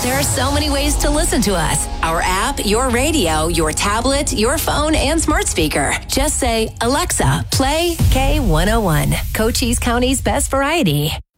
There are so many ways to listen to us. Our app, your radio, your tablet, your phone, and smart speaker. Just say, Alexa, play K101, Cochise County's best variety.